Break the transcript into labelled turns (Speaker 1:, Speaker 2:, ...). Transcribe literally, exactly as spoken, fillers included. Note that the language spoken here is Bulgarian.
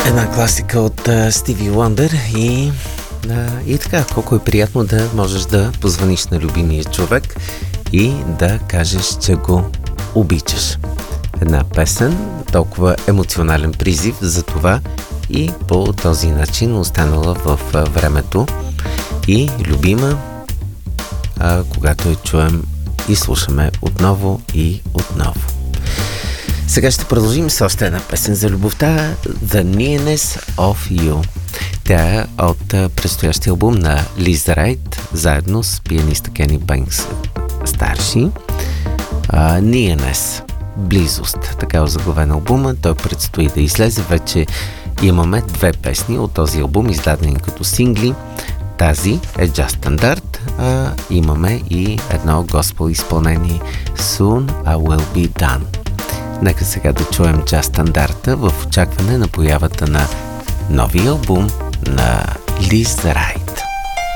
Speaker 1: Една класика от Стиви Уондър и, а, и така, колко е приятно да можеш да позвониш на любимия човек и да кажеш, че го обичаш. Една песен, толкова емоционален призив за това и по този начин останала в времето и любима, а, когато я чуем и слушаме отново и отново. Сега ще продължим с още една песен за любовта, The Nearness of You. Тя е от предстоящия албум на Лиз Райт, заедно с пианиста Кени Бенкс старши. Uh, Nearness, близост, така е озаглавен албума. Той предстои да излезе. Вече имаме две песни от този албум, издадени като сингли. Тази е Just Standard, а имаме и едно госпел изпълнение Soon I Will Be Done. Нека сега да чуем Just Standard в очакване на появата на новия албум на Лиз Райт.